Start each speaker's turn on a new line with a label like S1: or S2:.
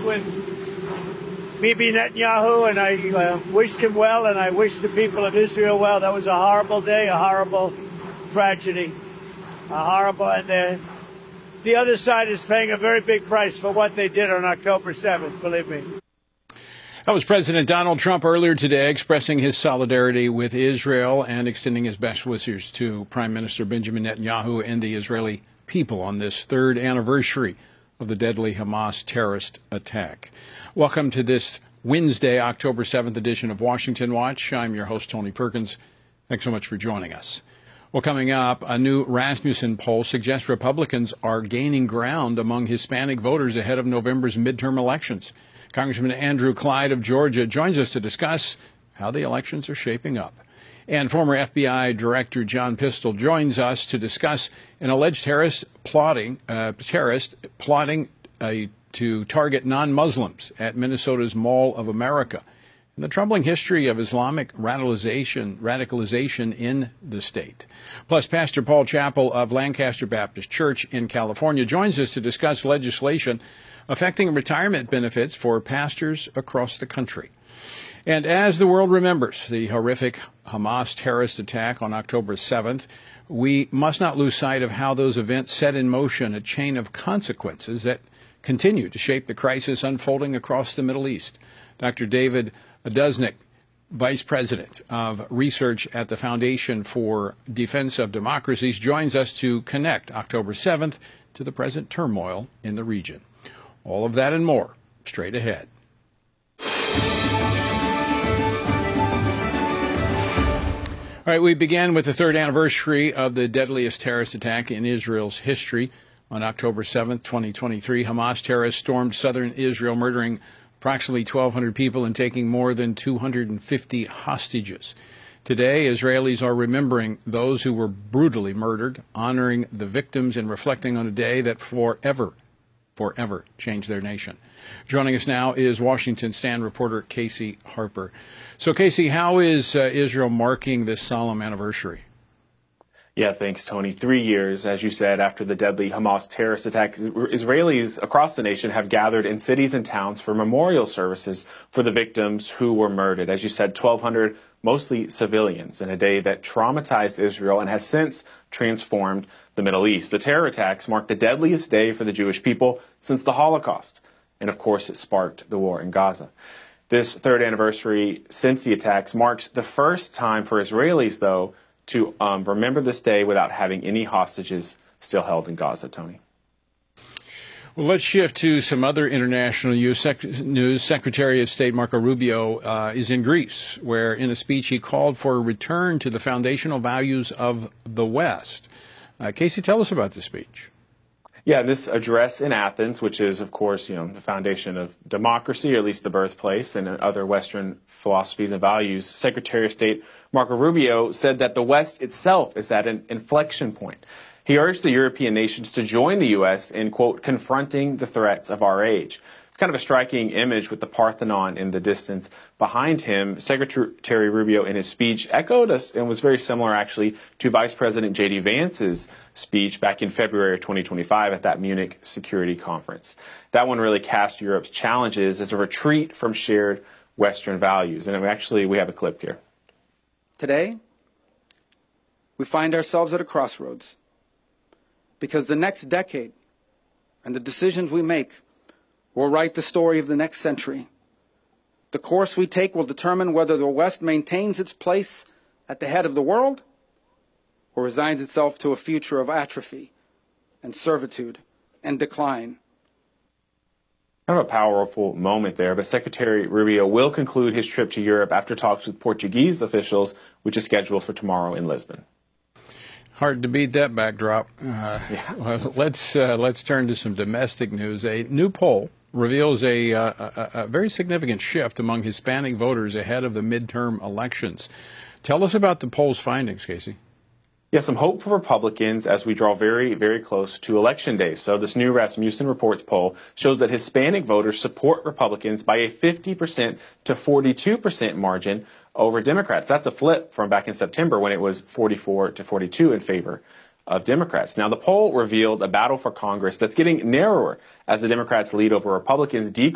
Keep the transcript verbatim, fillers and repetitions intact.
S1: with Bibi Netanyahu, and I uh, wished him well, and I wished the people of Israel well. That was a horrible day, a horrible tragedy, a horrible, and the, the other side is paying a very big price for what they did on October seventh, believe me.
S2: That was President Donald Trump earlier today expressing his solidarity with Israel and extending his best wishes to Prime Minister Benjamin Netanyahu and the Israeli people on this third anniversary of the deadly Hamas terrorist attack. Welcome to this Wednesday, October seventh edition of Washington Watch. I'm your host, Tony Perkins. Thanks so much for joining us. Well, coming up, a new Rasmussen poll suggests Republicans are gaining ground among Hispanic voters ahead of November's midterm elections. Congressman Andrew Clyde of Georgia joins us to discuss how the elections are shaping up. And former F B I Director John Pistole joins us to discuss an alleged terrorist plotting, uh, terrorist plotting uh, to target non-Muslims at Minnesota's Mall of America and the troubling history of Islamic radicalization, radicalization in the state. Plus, Pastor Paul Chappell of Lancaster Baptist Church in California joins us to discuss legislation affecting retirement benefits for pastors across the country. And as the world remembers the horrific Hamas terrorist attack on October seventh, we must not lose sight of how those events set in motion a chain of consequences that continue to shape the crisis unfolding across the Middle East. Doctor David Dusnick, Vice President of Research at the Foundation for Defense of Democracies, joins us to connect October seventh to the present turmoil in the region. All of that and more, straight ahead. All right, we began with the third anniversary of the deadliest terrorist attack in Israel's history. On October seventh, twenty twenty-three, Hamas terrorists stormed southern Israel, murdering approximately twelve hundred people and taking more than two hundred fifty hostages. Today, Israelis are remembering those who were brutally murdered, honoring the victims, and reflecting on a day that forever forever changed their nation. Joining us now is Washington Stand reporter Casey Harper. So, Casey, how is uh, Israel marking this solemn anniversary?
S3: Yeah, thanks, Tony. Three years, as you said, after the deadly Hamas terrorist attack, Israelis across the nation have gathered in cities and towns for memorial services for the victims who were murdered. As you said, twelve hundred, mostly civilians, in a day that traumatized Israel and has since transformed the Middle East. The terror attacks marked the deadliest day for the Jewish people since the Holocaust. And of course, it sparked the war in Gaza. This third anniversary since the attacks marks the first time for Israelis, though, to um, remember this day without having any hostages still held in Gaza, Tony.
S2: Well, let's shift to some other international news. Secretary of State Marco Rubio uh, is in Greece, where in a speech he called for a return to the foundational values of the West. Uh, Casey, tell us about this speech.
S3: Yeah, this address in Athens, which is, of course, you know, the foundation of democracy, or at least the birthplace, and other Western philosophies and values, Secretary of State Marco Rubio said that the West itself is at an inflection point. He urged the European nations to join the U S in, quote, confronting the threats of our age. It's kind of a striking image with the Parthenon in the distance behind him. Secretary Rubio, in his speech, echoed us and was very similar, actually, to Vice President J D Vance's speech back in February of twenty twenty-five at that Munich Security Conference. That one really cast Europe's challenges as a retreat from shared Western values. And actually, we have a clip here.
S4: Today, we find ourselves at a crossroads because the next decade and the decisions we make will write the story of the next century. The course we take will determine whether the West maintains its place at the head of the world or resigns itself to a future of atrophy and servitude and decline.
S3: Kind of a powerful moment there, but Secretary Rubio will conclude his trip to Europe after talks with Portuguese officials, which is scheduled for tomorrow in Lisbon.
S2: Hard to beat that backdrop. Uh, yeah. Well, let's uh, let's turn to some domestic news. A new poll reveals a, uh, a, a very significant shift among Hispanic voters ahead of the midterm elections. Tell us about the poll's findings, Casey.
S3: Yeah, some hope for Republicans as we draw very, very close to Election Day. So this new Rasmussen Reports poll shows that Hispanic voters support Republicans by a fifty percent to forty-two percent margin over Democrats. That's a flip from back in September when it was forty-four to forty-two in favor of Democrats. Now, the poll revealed a battle for Congress that's getting narrower as the Democrats lead over Republicans,